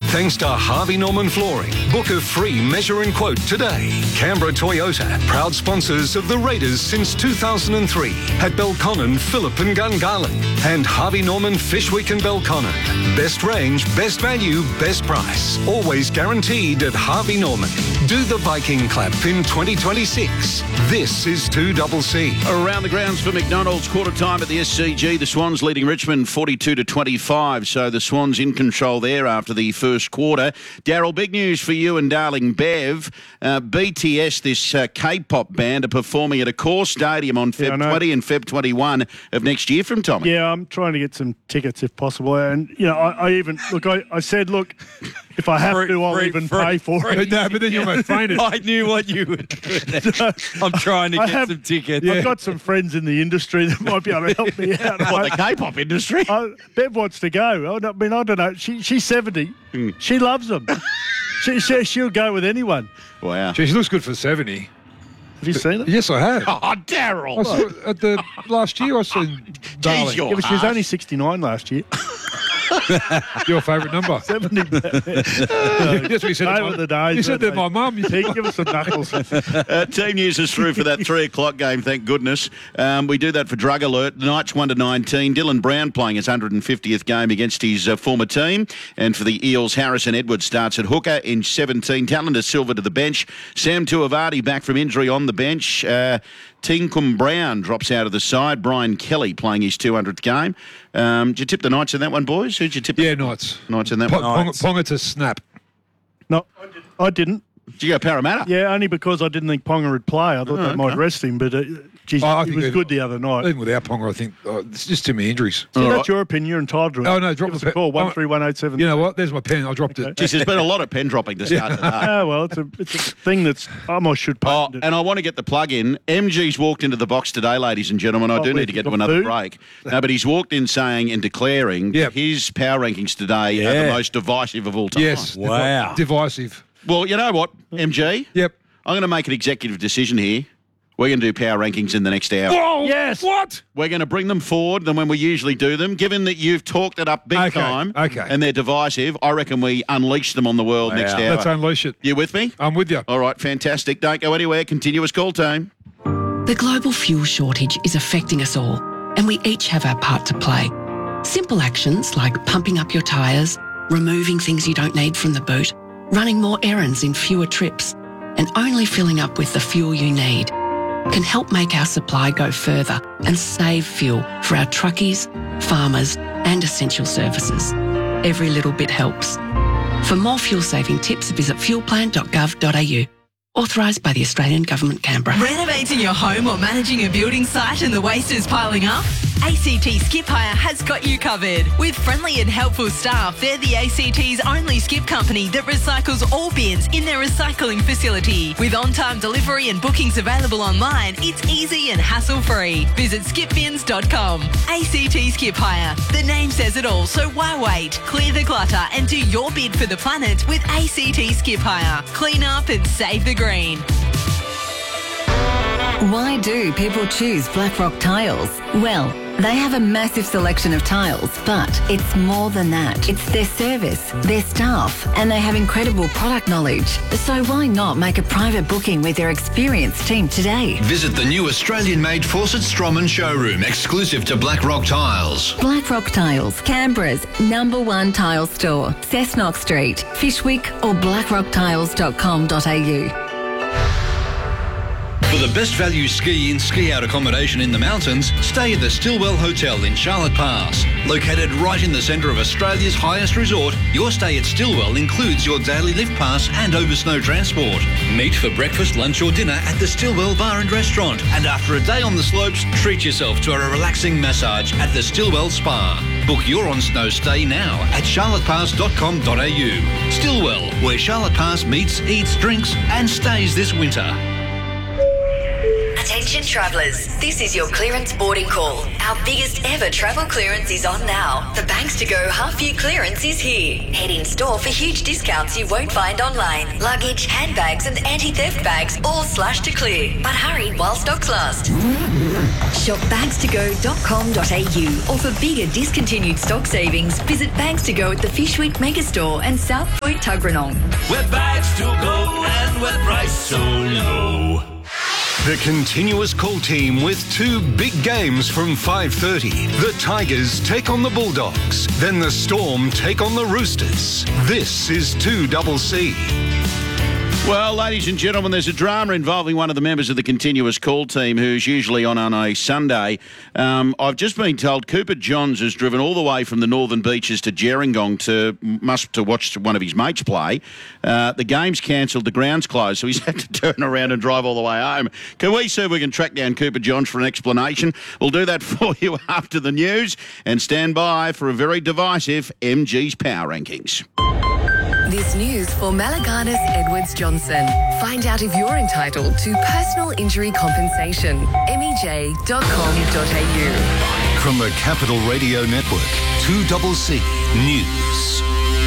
thanks to Harvey Norman Flooring. Book a free measure and quote today. Canberra Toyota, proud sponsors of the Raiders since 2003 at Belconnen, Phillip and Gungahlin. And Harvey Norman Fish Week in Belconnen. Best range, best value, best price. Always guaranteed at Harvey Norman. Do the Viking clap in 2026. This is 2CC. Around the grounds for McDonald's, quarter time at the SCG. The Swans leading Richmond 42-25. So the Swans in control there after the first quarter. Daryl, big news for you and darling Bev. BTS, this K-pop band, are performing at a core stadium on Feb 20 and Feb 21 of next year from Tommy. Yeah, I'm trying to get some tickets if possible. And, you know, I said, look, if I have to, I'll even pay for it. No, but then you almost fainted. I knew what you would do. I'm trying to get some tickets. I've got some friends in the industry that might be able to help me out. What, the K-pop industry? Bev wants to go. I mean, I don't know. She's 70. She loves them. She'll go with anyone. Wow. She looks good for 70. Have you seen it? Yes, I have. Oh, Daryl. I saw it at the last year. I saw Darling. Yeah, but she was only 69 last year. Your favourite number? 70. That's what you said. Over the days. You said that my mum. You said, give us some knuckles. Team news is through for that 3 o'clock game, thank goodness. We do that for Drug Alert. The Knights 1-19. Dylan Brown playing his 150th game against his former team. And for the Eels, Harrison Edwards starts at hooker in 17. Tallender Silva to the bench. Sam Tuivasa back from injury on the bench. Tinkum Brown drops out of the side. Brian Kelly playing his 200th game. Did you tip the Knights in that one, boys? Who'd you tip? Yeah, Knights. Knights in that one. Ponga to snap. No, I didn't. Did you go Parramatta? Yeah, only because I didn't think Ponga would play. I thought that might rest him, but geez, he was good the other night. Even without Ponga, I think it's just too many injuries. So that's your opinion. You're entitled to it. Oh, no, drop the pen. Call 13187. You know what? There's my pen. I dropped it. Geez, there's been a lot of pen dropping to start today. Oh, well, it's a thing that's I should patent it. And I want to get the plug in. MG's walked into the box today, ladies and gentlemen. I do need to get to another break. No, but he's walked in saying and declaring his power rankings today are the most divisive of all time. Yes. Wow. Divisive. Well, you know what, MG? Yep. I'm going to make an executive decision here. We're going to do power rankings in the next hour. Whoa! Yes. What? We're going to bring them forward than when we usually do them. Given that you've talked it up big time and they're divisive, I reckon we unleash them on the world next hour. Let's unleash it. You with me? I'm with you. All right, fantastic. Don't go anywhere. Continuous call team. The global fuel shortage is affecting us all, and we each have our part to play. Simple actions like pumping up your tyres, removing things you don't need from the boot, running more errands in fewer trips, and only filling up with the fuel you need can help make our supply go further and save fuel for our truckies, farmers, and essential services. Every little bit helps. For more fuel-saving tips, visit fuelplan.gov.au. Authorised by the Australian Government, Canberra. Renovating your home or managing a building site and the waste is piling up? ACT Skip Hire has got you covered. With friendly and helpful staff, they're the ACT's only skip company that recycles all bins in their recycling facility. With on-time delivery and bookings available online, it's easy and hassle-free. Visit skipbins.com. ACT Skip Hire. The name says it all, so why wait? Clear the clutter and do your bid for the planet with ACT Skip Hire. Clean up and save the green. Why do people choose Blackrock Tiles? Well, they have a massive selection of tiles, but it's more than that. It's their service, their staff, and they have incredible product knowledge. So why not make a private booking with their experienced team today? Visit the new Australian-made Fawcett Stroman showroom, exclusive to Blackrock Tiles. Blackrock Tiles, Canberra's #1 tile store. Cessnock Street, Fishwick or blackrocktiles.com.au. For the best value ski in, ski out accommodation in the mountains, stay at the Stillwell Hotel in Charlotte Pass. Located right in the centre of Australia's highest resort, your stay at Stillwell includes your daily lift pass and over snow transport. Meet for breakfast, lunch or dinner at the Stillwell Bar and Restaurant. And after a day on the slopes, treat yourself to a relaxing massage at the Stillwell Spa. Book your on-snow stay now at charlottepass.com.au. Stillwell, where Charlotte Pass meets, eats, drinks and stays this winter. Attention travellers, this is your clearance boarding call. Our biggest ever travel clearance is on now. The Banks to Go half-year clearance is here. Head in store for huge discounts you won't find online. Luggage, handbags and anti-theft bags all slashed to clear. But hurry while stocks last. Shop bagstogo.com.au, or for bigger discontinued stock savings, visit Bags to Go at the Fish Week Megastore and South Point Tuggeranong. Where bags to go and where price so low. The continuous call team with two big games from 5:30. The Tigers take on the Bulldogs. Then the Storm take on the Roosters. This is 2CC. Well, ladies and gentlemen, there's a drama involving one of the members of the continuous call team who's usually on a Sunday. I've just been told Cooper Johns has driven all the way from the Northern Beaches to Gerringong to watch one of his mates play. The game's cancelled, the ground's closed, so he's had to turn around and drive all the way home. Can we see if we can track down Cooper Johns for an explanation? We'll do that for you after the news, and stand by for a very divisive MG's Power Rankings. This news for Malaganas Edwards Johnson. Find out if you're entitled to personal injury compensation. MEJ.com.au. From the Capital Radio Network, 2CC News.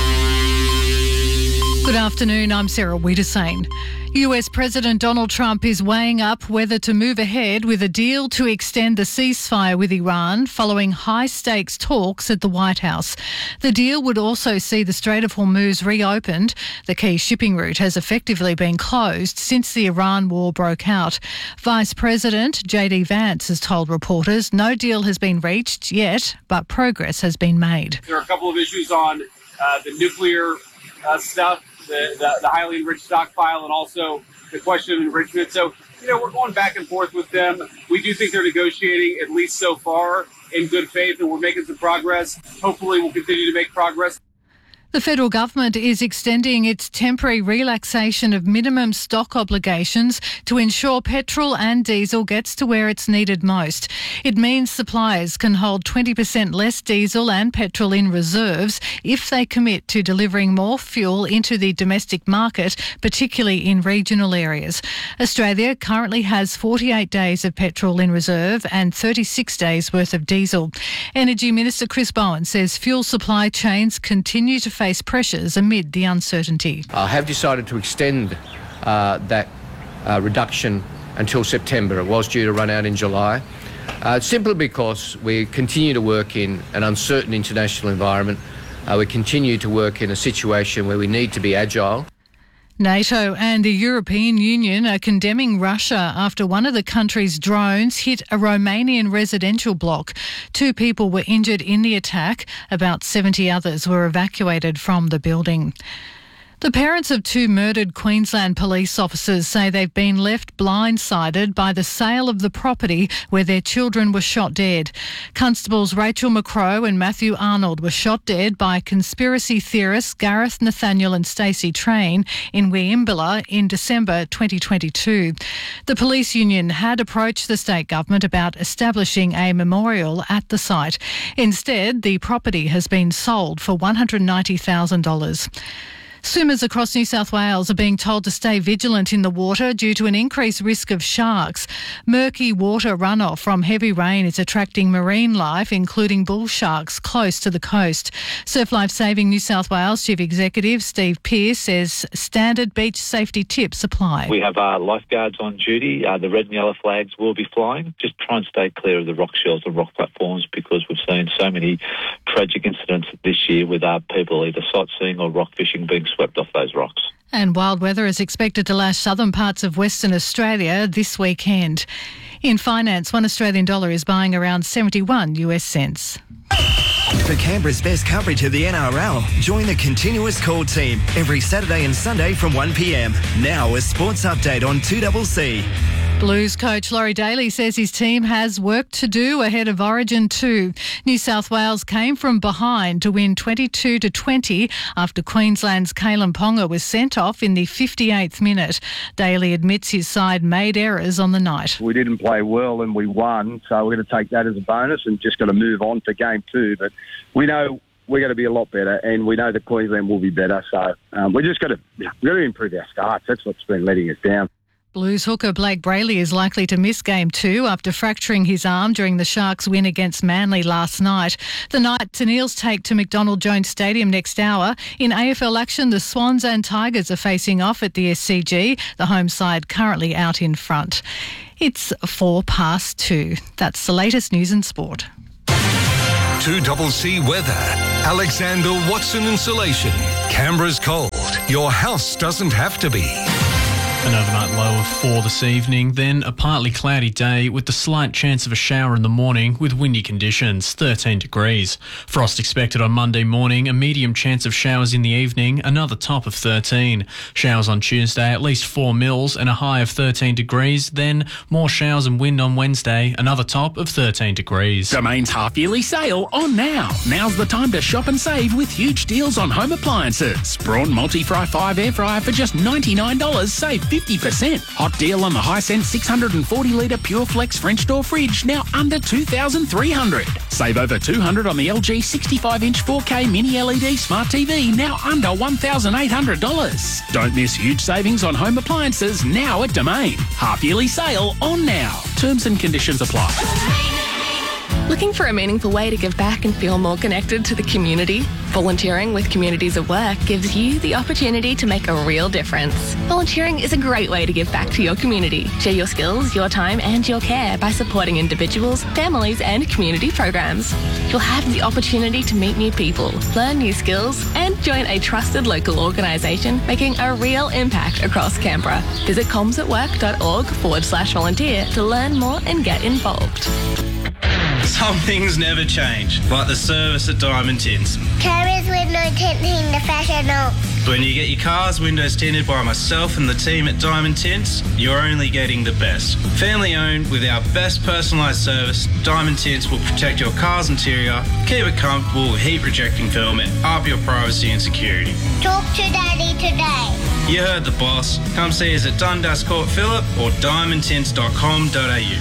Good afternoon, I'm Sarah Wiedersane. US President Donald Trump is weighing up whether to move ahead with a deal to extend the ceasefire with Iran following high-stakes talks at the White House. The deal would also see the Strait of Hormuz reopened. The key shipping route has effectively been closed since the Iran war broke out. Vice President J.D. Vance has told reporters no deal has been reached yet, but progress has been made. There are a couple of issues on the nuclear stuff, the highly enriched stockpile, and also the question of enrichment. So, we're going back and forth with them. We do think they're negotiating, at least so far, in good faith, and we're making some progress. Hopefully we'll continue to make progress. The federal government is extending its temporary relaxation of minimum stock obligations to ensure petrol and diesel gets to where it's needed most. It means suppliers can hold 20% less diesel and petrol in reserves if they commit to delivering more fuel into the domestic market, particularly in regional areas. Australia currently has 48 days of petrol in reserve and 36 days worth of diesel. Energy Minister Chris Bowen says fuel supply chains continue to face pressures amid the uncertainty. I have decided to extend that reduction until September. It was due to run out in July, simply because we continue to work in an uncertain international environment. We continue to work in a situation where we need to be agile. NATO and the European Union are condemning Russia after one of the country's drones hit a Romanian residential block. 2 people were injured in the attack. About 70 others were evacuated from the building. The parents of 2 murdered Queensland police officers say they've been left blindsided by the sale of the property where their children were shot dead. Constables Rachel McCrow and Matthew Arnold were shot dead by conspiracy theorists Gareth Nathaniel and Stacey Train in Wieambilla in December 2022. The police union had approached the state government about establishing a memorial at the site. Instead, the property has been sold for $190,000. Swimmers across New South Wales are being told to stay vigilant in the water due to an increased risk of sharks. Murky water runoff from heavy rain is attracting marine life, including bull sharks, close to the coast. Surf Life Saving New South Wales Chief Executive Steve Pearce says standard beach safety tips apply. We have lifeguards on duty. The red and yellow flags will be flying. Just try and stay clear of the rock shells and rock platforms, because we've seen so many tragic incidents this year with people either sightseeing or rock fishing being swept off those rocks. And wild weather is expected to lash southern parts of Western Australia this weekend. In finance, one Australian dollar is buying around 71 US cents. For Canberra's best coverage of the NRL, join the Continuous Call team every Saturday and Sunday from 1 p.m. Now a sports update on 2CC. Blues coach Laurie Daly says his team has work to do ahead of Origin 2. New South Wales came from behind to win 22-20 after Queensland's Kalen Ponga was sent off in the 58th minute. Daly admits his side made errors on the night. We didn't play well and we won, so we're going to take that as a bonus and just got to move on to game 2. But we know we're going to be a lot better, and we know that Queensland will be better. So we just got to improve our starts. That's what's been letting us down. Blues hooker Blake Brayley is likely to miss Game 2 after fracturing his arm during the Sharks' win against Manly last night. The Knights and Eels take to McDonald Jones Stadium next hour. In AFL action, the Swans and Tigers are facing off at the SCG, the home side currently out in front. It's 2:04. That's the latest news and sport. 2CC Weather. Alexander Watson Insulation. Canberra's cold. Your house doesn't have to be. An overnight low of 4 this evening, then a partly cloudy day with the slight chance of a shower in the morning with windy conditions, 13 degrees. Frost expected on Monday morning, a medium chance of showers in the evening, another top of 13. Showers on Tuesday, at least 4 mils and a high of 13 degrees, then more showers and wind on Wednesday, another top of 13 degrees. Domain's half-yearly sale on now. Now's the time to shop and save with huge deals on home appliances. Braun Multi-Fry 5 air fryer for just $99, save 50%. Hot deal on the Hisense 640-litre Pure Flex French door fridge, now under $2,300. Save over $200 on the LG 65-inch 4K mini LED smart TV, now under $1,800. Don't miss huge savings on home appliances now at Domain. Half-yearly sale on now. Terms and conditions apply. Looking for a meaningful way to give back and feel more connected to the community? Volunteering with Communities at Work gives you the opportunity to make a real difference. Volunteering is a great way to give back to your community. Share your skills, your time and your care by supporting individuals, families and community programs. You'll have the opportunity to meet new people, learn new skills and join a trusted local organisation making a real impact across Canberra. Visit comsatwork.org/volunteer to learn more and get involved. Some things never change, like the service at Diamond Tints. Carrier's window tinting professional. When you get your car's windows tinted by myself and the team at Diamond Tints, you're only getting the best. Family owned with our best personalised service, Diamond Tints will protect your car's interior, keep it comfortable with heat rejecting film and up your privacy and security. Talk to Daddy today. You heard the boss. Come see us at Dundas Court Phillip or diamondtints.com.au.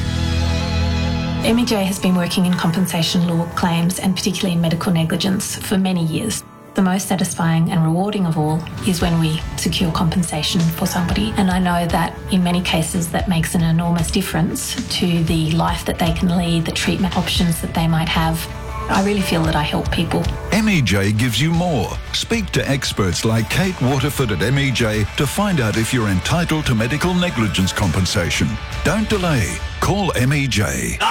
MEJ has been working in compensation law claims and particularly in medical negligence for many years. The most satisfying and rewarding of all is when we secure compensation for somebody, and I know that in many cases that makes an enormous difference to the life that they can lead, the treatment options that they might have. I really feel that I help people. MEJ gives you more. Speak to experts like Kate Waterford at MEJ to find out if you're entitled to medical negligence compensation. Don't delay. Call MEJ.